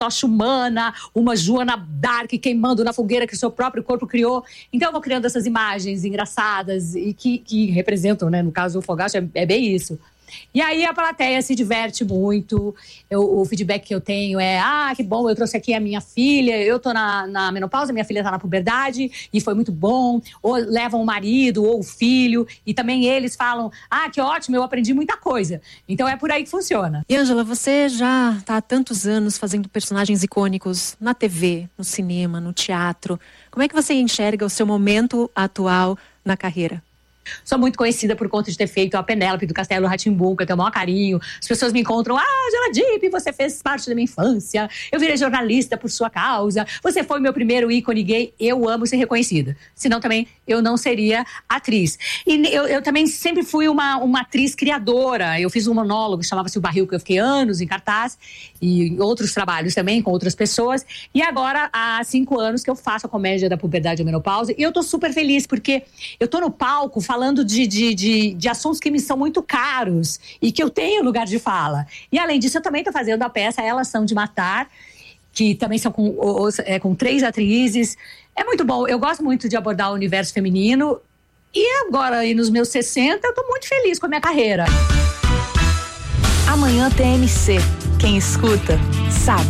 tocha humana, uma Joana Dark queimando na fogueira que o seu próprio corpo criou. Então eu vou criando essas imagens engraçadas e que representam, né? No caso, o Fogaça é bem isso. E aí a plateia se diverte muito. O feedback que eu tenho é: que bom, eu trouxe aqui a minha filha, eu tô na menopausa, minha filha tá na puberdade e foi muito bom. Ou levam o marido ou o filho e também eles falam: que ótimo, eu aprendi muita coisa. Então é por aí que funciona. E Ângela, você já tá há tantos anos fazendo personagens icônicos na TV, no cinema, no teatro. Como é que você enxerga o seu momento atual na carreira? Sou muito conhecida por conta de ter feito a Penélope do Castelo Rá-Tim-Bum, que eu tenho o maior carinho. As pessoas me encontram: Ângela Dipp, você fez parte da minha infância. Eu virei jornalista por sua causa. Você foi meu primeiro ícone gay. Eu amo ser reconhecida. Senão também eu não seria atriz. E eu também sempre fui uma atriz criadora. Eu fiz um monólogo que chamava-se O Barril, que eu fiquei anos em cartaz. E outros trabalhos também com outras pessoas. E agora, há 5 anos que eu faço a comédia da puberdade e menopausa. E eu tô super feliz, porque eu tô no palco falando de assuntos que me são muito caros e que eu tenho lugar de fala. E além disso, eu também estou fazendo a peça Elas São de Matar, que também são com 3 atrizes. É muito bom, eu gosto muito de abordar o universo feminino. E agora, aí nos meus 60, eu estou muito feliz com a minha carreira. Amanhã TMC. Quem escuta, sabe.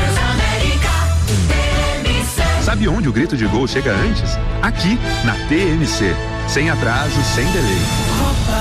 Sabe onde o grito de gol chega antes? Aqui, na TMC. Sem atraso, sem delay.